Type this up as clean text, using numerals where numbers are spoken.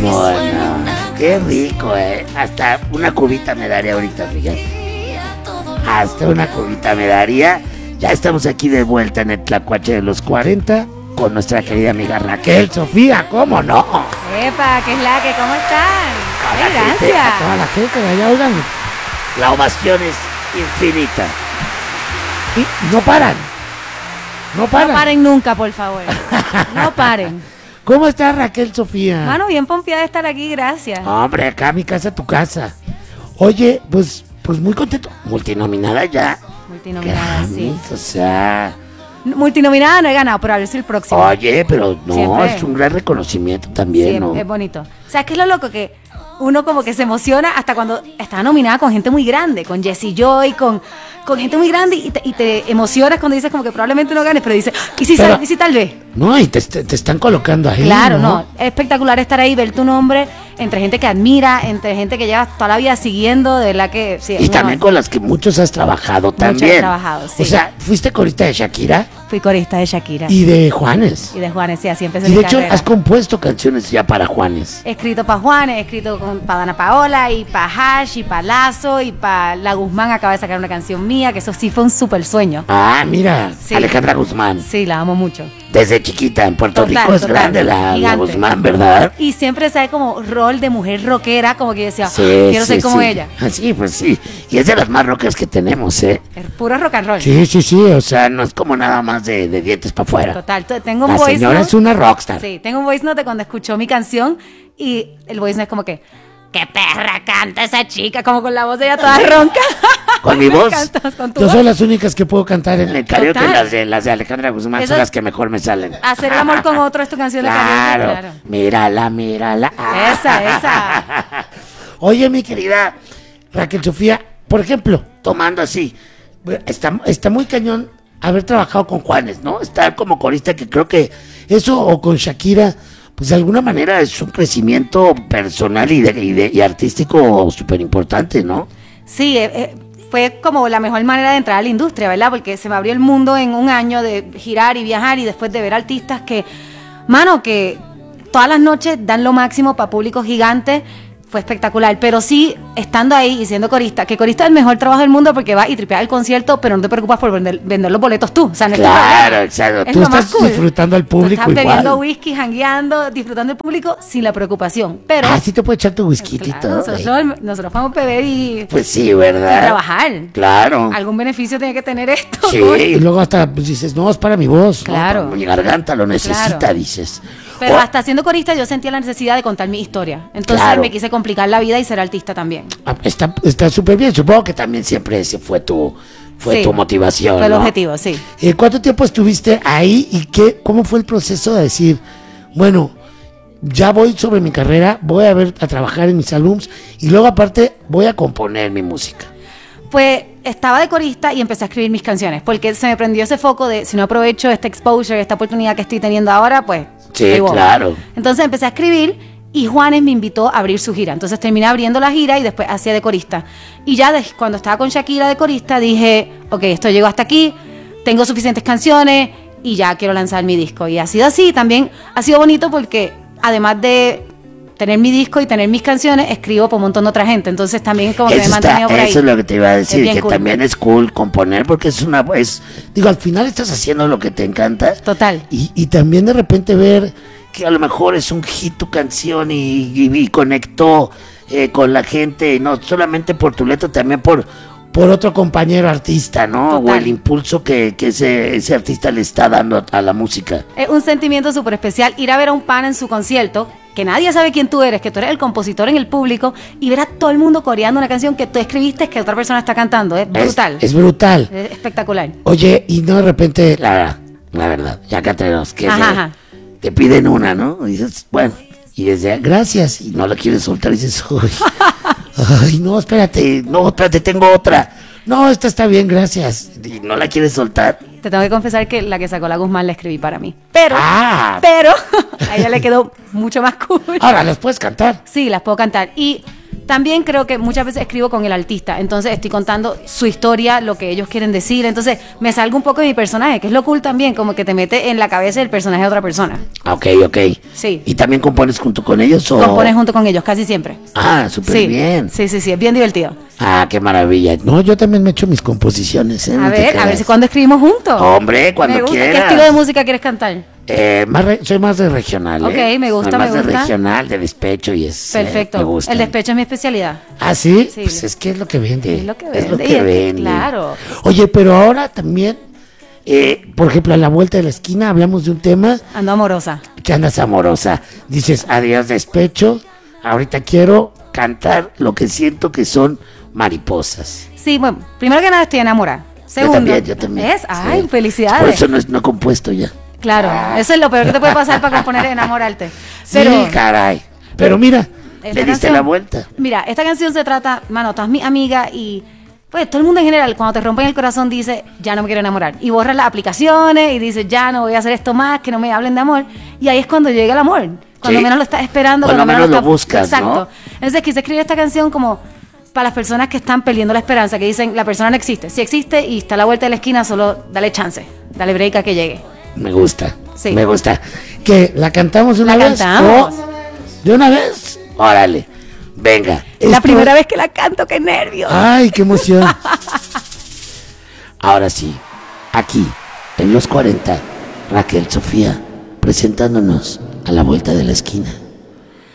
¿Cómo no? Qué rico, Hasta una cubita me daría ahorita, fíjate. Hasta una cubita me daría. Ya estamos aquí de vuelta en el Tlacuache de los 40 con nuestra querida amiga Raquel Sofía, ¿cómo no? Epa, ¿qué es la que? ¿Cómo están? Ay, gracias. A toda la gente de allá, oigan. La ovación es infinita. Y no paran. No paran. No paren nunca, por favor. No paren. ¿Cómo está Raquel Sofía? Mano, bien pompeada de estar aquí, gracias. Hombre, acá mi casa, tu casa. Oye, pues muy contento. Multinominada ya. Multinominada, Grammys, sí. O sea... Multinominada no he ganado, pero a ver si el próximo. Oye, pero no, Siempre. es un gran reconocimiento también, Sí, ¿no? es bonito. O sea, ¿qué es lo loco? Que uno como que se emociona hasta cuando está nominada con gente muy grande, con Jessie Joy, con gente muy grande, y te emocionas cuando dices como que probablemente no ganes, pero dices, ¿y si tal vez? No, y te están colocando ahí, Claro, no. Es espectacular estar ahí, ver tu nombre entre gente que admira, entre gente que llevas toda la vida siguiendo, de verdad que sí. Y también con las que muchos has trabajado también. He trabajado, sí. O sea, fuiste corista de Shakira. Fui corista de Shakira. Y de Juanes. Y de Juanes, sí, así empecé Y de mi hecho carrera. has compuesto canciones ya para Juanes. He escrito para Juanes, he escrito para Dana Paola, y para Hash, y para Lazo, y para La Guzmán acaba de sacar una canción mía, que eso sí fue un súper sueño. Ah, mira, Sí. Alejandra Guzmán. Sí, la amo mucho. Desde chiquita en Puerto Rico es grande la gigante. Guzmán, ¿verdad? Y siempre sabe como rol de mujer rockera, como que yo decía, Sí, quiero ser como ella. Ah, sí, pues sí. Y es de las más rockers que tenemos, ¿eh? Es puro rock and roll. Sí, o sea, no es como nada más de dientes para afuera. Total, tengo un La voice señora note. es una rockstar. Sí, tengo un voice note de cuando escuchó mi canción y el voice note es como que, ¡qué perra canta esa chica! Como con la voz de ella toda ronca. Con mi Me voz. encantas, con tu Yo voz. soy las únicas que puedo cantar en el karaoke. Total. Las de Alejandra Guzmán Eso- son las que mejor me salen. Hacer el amor con otro es tu canción de karaoke. Claro. Mírala. Esa. Oye, mi querida Raquel Sofía, por ejemplo, tomando así, está muy cañón haber trabajado con Juanes, ¿no? Estar como corista, que creo que eso, o con Shakira, pues de alguna manera es un crecimiento personal y artístico súper importante, ¿no? Sí, fue como la mejor manera de entrar a la industria, ¿verdad? Porque se me abrió el mundo en un año de girar y viajar y después de ver artistas que, mano, que todas las noches dan lo máximo para públicos gigantes. Fue espectacular, pero sí, estando ahí y siendo corista, que corista es el mejor trabajo del mundo porque vas y tripeas el concierto, pero no te preocupas por vender los boletos tú. O sea, no es tu Claro, problema. exacto. Es Tú lo más estás cool. disfrutando al Tú público estás bebiendo igual. whisky, jangueando, disfrutando del público sin la preocupación. Pero Ah, sí te puede echar tu whisky y claro, todo. nosotros vamos a beber y Pues sí, ¿verdad? trabajar. Claro. Algún beneficio tiene que tener esto. Sí, y luego hasta pues, dices, no, es para mi voz. Claro. ¿no? Mi garganta lo necesita, Claro. dices. Pero O- hasta siendo corista yo sentía la necesidad de contar mi historia. Entonces Claro. me quise complicar la vida y ser artista también. Está súper bien. Supongo que también siempre ese fue tu Sí, motivación. Fue el ¿no? objetivo, sí. ¿Cuánto tiempo estuviste ahí y cómo fue el proceso de decir, bueno, ya voy sobre mi carrera, voy a trabajar en mis álbums y luego aparte voy a componer mi música? Pues estaba de corista y empecé a escribir mis canciones, porque se me prendió ese foco de si no aprovecho este exposure, esta oportunidad que estoy teniendo ahora, pues... Sí, soy boba. claro. Entonces empecé a escribir y Juanes me invitó a abrir su gira. Entonces terminé abriendo la gira y después hacía de corista. Y ya cuando estaba con Shakira de corista dije, ok, esto llegó hasta aquí, tengo suficientes canciones y ya quiero lanzar mi disco. Y ha sido así, también ha sido bonito porque además de tener mi disco y tener mis canciones, escribo por un montón de otra gente. Entonces también como que me he mantenido por ahí. Eso es lo que te iba a decir, Es bien que cool. también es cool componer porque digo, al final estás haciendo lo que te encanta. Total. Y también de repente ver que a lo mejor es un hit tu canción y conectó con la gente, y no solamente por tu letra, también por otro compañero artista, ¿no? Total. O el impulso que ese artista le está dando a la música. Es un sentimiento súper especial ir a ver a un pan en su concierto, que nadie sabe quién tú eres, que tú eres el compositor en el público, y ver a todo el mundo coreando una canción que tú escribiste que otra persona está cantando. Es brutal. Es brutal. Es espectacular. Oye, y no de repente, la verdad, ya que tenemos que Ajá. te piden una, ¿no? Y dices, bueno, y desde gracias, y no la quieres soltar, y dices, uy, ay, no, espérate, tengo otra. No, esta está bien, gracias. Y no la quieres soltar. Te tengo que confesar que la que sacó la Guzmán la escribí para mí. Pero Ah. a ella le quedó mucho más cool. Ahora las puedes cantar. Sí, las puedo cantar. Y También creo que muchas veces escribo con el artista, entonces estoy contando su historia, lo que ellos quieren decir, entonces me salgo un poco de mi personaje, que es lo cool también, como que te mete en la cabeza del personaje de otra persona. Ok. Sí. ¿Y también compones junto con ellos o...? Compones junto con ellos, casi siempre. Ah, súper Sí, bien. sí, es bien divertido. Ah, qué maravilla. No, yo también me echo mis composiciones, ¿eh? A No te ver creas. si cuando escribimos juntos. Hombre, cuando Me gusta. quieras. ¿Qué estilo de música quieres cantar? Soy más de regional, Ok, me gusta, Soy más me de gusta. regional, de despecho y es... Perfecto. me gusta. El despecho es mi especialidad. ¿Ah, sí? Sí. Pues es que es lo que vende. Es lo que Es lo vende, que y es que, vende. claro. Oye, pero ahora también, por ejemplo, a la vuelta de la esquina hablamos de un tema Ando amorosa. que andas amorosa. Dices, adiós despecho, ahorita quiero cantar lo que siento que son mariposas. Sí, bueno, primero que nada estoy enamorada. Segundo, Yo también. ¿ves? Sí. Ay, Por felicidades. eso no he compuesto ya. Claro, eso es lo peor que te puede pasar para componer es enamorarte. Pero Sí, caray. Pero mira, esta le diste canción- la vuelta. Mira, esta canción se trata, mano, todas mis amigas y pues todo el mundo en general, cuando te rompen el corazón dice, ya no me quiero enamorar. Y borras las aplicaciones y dices, ya no voy a hacer esto más, que no me hablen de amor. Y ahí es cuando llega el amor. Cuando Sí. menos lo estás esperando. Cuando menos lo estás- buscas, Exacto. ¿no? Entonces quise escribir esta canción como para las personas que están perdiendo la esperanza, que dicen, la persona no existe. Si existe y está a la vuelta de la esquina, solo dale chance, dale break a que llegue. Me gusta. Sí. Me gusta. ¿Qué? ¿La cantamos de una La vez? cantamos. ¿O ¿de una vez? Órale. Venga. La Esto- primera vez que la canto, qué nervios. Ay, qué emoción. Ahora sí, aquí, en los 40, Raquel Sofía, presentándonos a la vuelta de la esquina.